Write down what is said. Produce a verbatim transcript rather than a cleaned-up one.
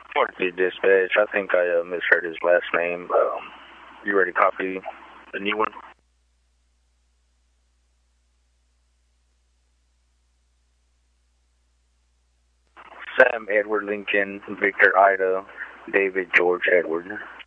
Forty dispatch. I think I uh, misheard his last name. Um, you ready to copy the new one? Sam Edward Lincoln, Victor Ida, David George Edward.